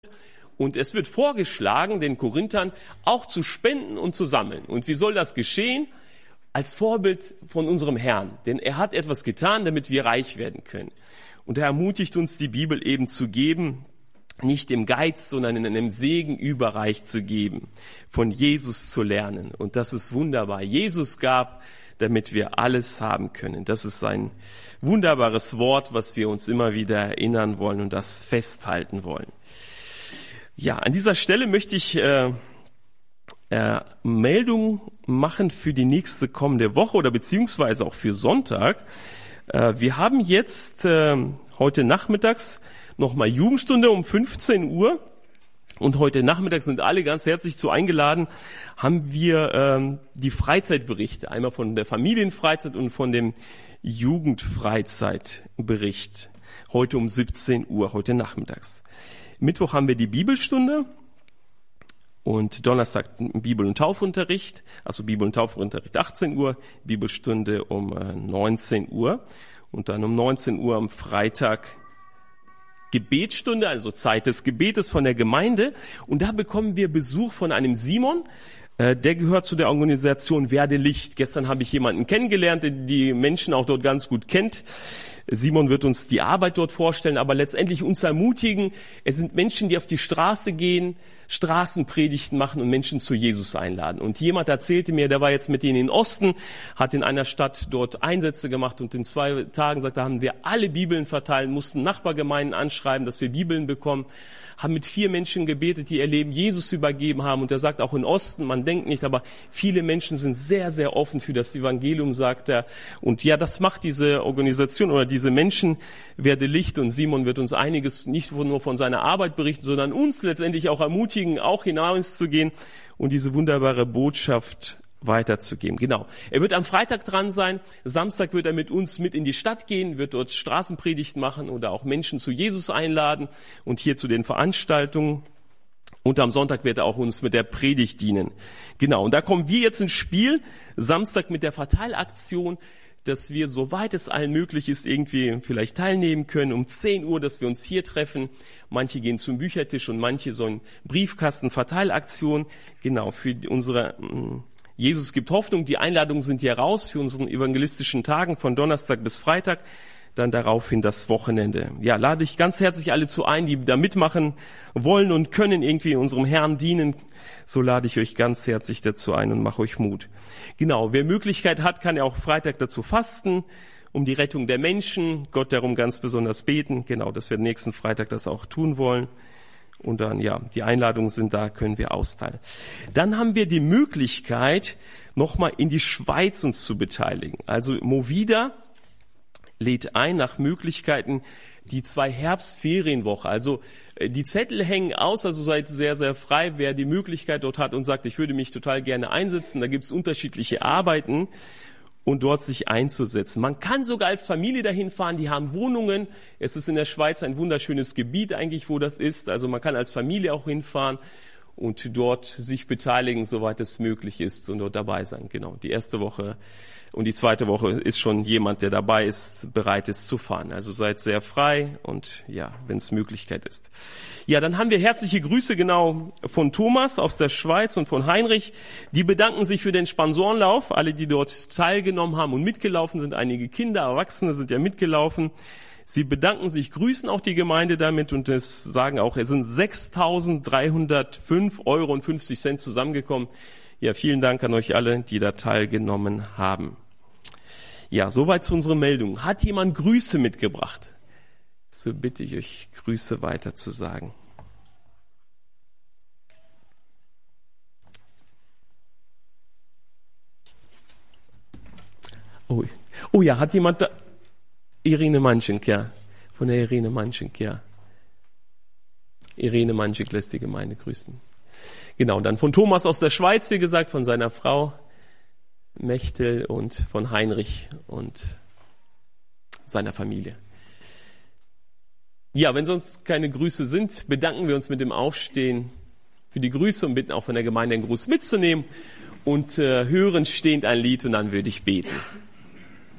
Und es wird vorgeschlagen, den Korinthern auch zu spenden und zu sammeln. Und wie soll das geschehen? Als Vorbild von unserem Herrn. Denn er hat etwas getan, damit wir reich werden können. Und er ermutigt uns, die Bibel eben zu geben, nicht im Geiz, sondern in einem Segen überreich zu geben, von Jesus zu lernen. Und das ist wunderbar. Jesus gab, damit wir alles haben können. Das ist ein wunderbares Wort, was wir uns immer wieder erinnern wollen und das festhalten wollen. Ja, an dieser Stelle möchte ich Meldung machen für die nächste kommende Woche oder beziehungsweise auch für Sonntag. Wir haben jetzt heute nachmittags nochmal Jugendstunde um 15 Uhr und heute Nachmittag sind alle ganz herzlich zu eingeladen, haben wir die Freizeitberichte, einmal von der Familienfreizeit und von dem Jugendfreizeitbericht, heute um 17 Uhr, heute nachmittags. Mittwoch haben wir die Bibelstunde und Donnerstag Bibel- und Taufunterricht, also Bibel- und Taufunterricht 18 Uhr, Bibelstunde um 19 Uhr und dann um 19 Uhr am Freitag Gebetsstunde, also Zeit des Gebetes von der Gemeinde. Und da bekommen wir Besuch von einem Simon, der gehört zu der Organisation Werde Licht. Gestern habe ich jemanden kennengelernt, der die Menschen auch dort ganz gut kennt. Simon wird uns die Arbeit dort vorstellen, aber letztendlich uns ermutigen. Es sind Menschen, die auf die Straße gehen, Straßenpredigten machen und Menschen zu Jesus einladen. Und jemand erzählte mir, der war jetzt mit denen in Osten, hat in einer Stadt dort Einsätze gemacht und in 2 Tagen, sagt er, haben wir alle Bibeln verteilen, mussten Nachbargemeinden anschreiben, dass wir Bibeln bekommen, haben mit 4 Menschen gebetet, die ihr Leben Jesus übergeben haben. Und er sagt auch in Osten, man denkt nicht, aber viele Menschen sind sehr, sehr offen für das Evangelium, sagt er. Und ja, das macht diese Organisation oder diese Menschen, Werde Licht. Und Simon wird uns einiges nicht nur von seiner Arbeit berichten, sondern uns letztendlich auch ermutigen, auch hinauszugehen und diese wunderbare Botschaft weiterzugeben. Genau. Er wird am Freitag dran sein. Samstag wird er mit uns mit in die Stadt gehen, wird dort Straßenpredigten machen oder auch Menschen zu Jesus einladen und hier zu den Veranstaltungen. Und am Sonntag wird er auch uns mit der Predigt dienen. Genau. Und da kommen wir jetzt ins Spiel. Samstag mit der Verteilaktion, dass wir, soweit es allen möglich ist, irgendwie vielleicht teilnehmen können. Um 10 Uhr, dass wir uns hier treffen. Manche gehen zum Büchertisch und manche so eine Briefkasten-Verteilaktion. Genau, für unsere Jesus gibt Hoffnung. Die Einladungen sind hier raus für unseren evangelistischen Tagen von Donnerstag bis Freitag. Dann daraufhin das Wochenende. Ja, lade ich ganz herzlich alle zu ein, die da mitmachen wollen und können, irgendwie unserem Herrn dienen. So lade ich euch ganz herzlich dazu ein und mache euch Mut. Genau, wer Möglichkeit hat, kann ja auch Freitag dazu fasten, um die Rettung der Menschen, Gott darum ganz besonders beten. Genau, dass wir nächsten Freitag das auch tun wollen. Und dann, ja, die Einladungen sind da, können wir austeilen. Dann haben wir die Möglichkeit, nochmal in die Schweiz uns zu beteiligen. Also Movida lädt ein nach Möglichkeiten die 2 Herbstferienwoche. Also die Zettel hängen aus, also seid sehr, sehr frei, wer die Möglichkeit dort hat und sagt, ich würde mich total gerne einsetzen. Da gibt es unterschiedliche Arbeiten und dort sich einzusetzen. Man kann sogar als Familie dahin fahren, die haben Wohnungen. Es ist in der Schweiz ein wunderschönes Gebiet eigentlich, wo das ist. Also man kann als Familie auch hinfahren und dort sich beteiligen, soweit es möglich ist und dort dabei sein. Genau, die erste Woche und die zweite Woche ist schon jemand, der dabei ist, bereit ist zu fahren. Also seid sehr frei und ja, wenn es Möglichkeit ist. Ja, dann haben wir herzliche Grüße genau von Thomas aus der Schweiz und von Heinrich. Die bedanken sich für den Sponsorenlauf. Alle, die dort teilgenommen haben und mitgelaufen sind, einige Kinder, Erwachsene sind ja mitgelaufen. Sie bedanken sich, grüßen auch die Gemeinde damit und es sagen auch, es sind 6.305,50 € zusammengekommen. Ja, vielen Dank an euch alle, die da teilgenommen haben. Ja, soweit zu unserer Meldung. Hat jemand Grüße mitgebracht? So bitte ich euch, Grüße weiter zu sagen. Oh ja, hat jemand da? Irene Manschenk, ja. Von der Irene Manschenk, ja. Irene Manschenk lässt die Gemeinde grüßen. Genau, dann von Thomas aus der Schweiz, wie gesagt, von seiner Frau Mechtel und von Heinrich und seiner Familie. Ja, wenn sonst keine Grüße sind, bedanken wir uns mit dem Aufstehen für die Grüße und bitten auch von der Gemeinde einen Gruß mitzunehmen und hören stehend ein Lied und dann würde ich beten.